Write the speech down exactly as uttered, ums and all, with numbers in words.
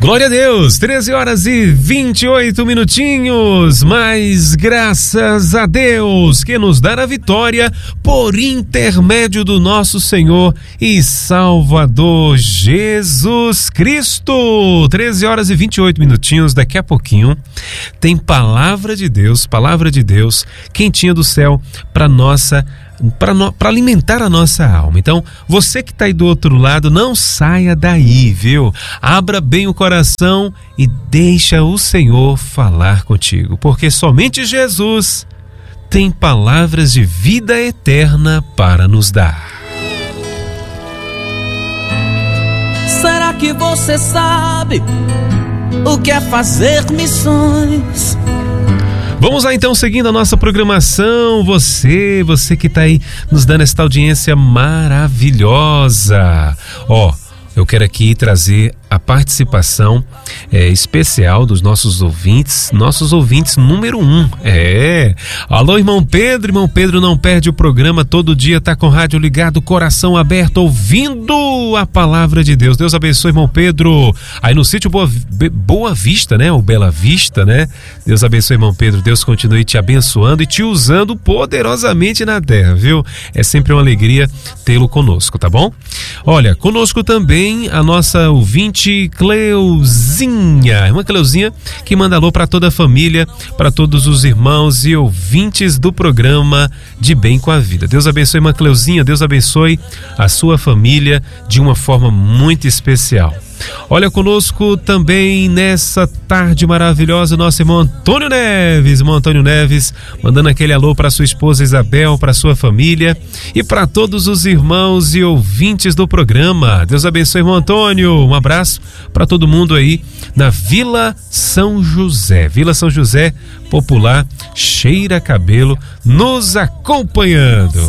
Glória a Deus, treze horas e vinte e oito minutinhos, mas graças a Deus que nos dá a vitória por intermédio do nosso Senhor e Salvador Jesus Cristo. treze horas e vinte e oito minutinhos, daqui a pouquinho tem palavra de Deus, palavra de Deus quentinha do céu para nossa para no, para alimentar a nossa alma. Então, você que está aí do outro lado, não saia daí, viu? Abra bem o coração e deixa o Senhor falar contigo, porque somente Jesus tem palavras de vida eterna para nos dar. Será que você sabe o que é fazer missões? Vamos lá então, seguindo a nossa programação, você, você que está aí nos dando esta audiência maravilhosa. Ó, eu quero aqui trazer a participação é, especial dos nossos ouvintes, nossos ouvintes número um. É, alô irmão Pedro, irmão Pedro não perde o programa, todo dia tá com o rádio ligado, coração aberto, ouvindo a palavra de Deus. Deus abençoe, irmão Pedro, aí no sítio Boa, Boa Vista, né, ou Bela Vista, né? Deus abençoe, irmão Pedro, Deus continue te abençoando e te usando poderosamente na terra, viu? É sempre uma alegria tê-lo conosco, tá bom? Olha, conosco também a nossa ouvinte Cleuzinha, irmã Cleuzinha, que manda alô para toda a família, para todos os irmãos e ouvintes do programa De Bem com a Vida. Deus abençoe, irmã Cleuzinha, Deus abençoe a sua família de uma forma muito especial. Olha conosco também nessa tarde maravilhosa nosso irmão Antônio Neves, irmão Antônio Neves, mandando aquele alô para sua esposa Isabel, para sua família e para todos os irmãos e ouvintes do programa. Deus abençoe, irmão Antônio, um abraço para todo mundo aí na Vila São José, Vila São José Popular, Cheira Cabelo, nos acompanhando.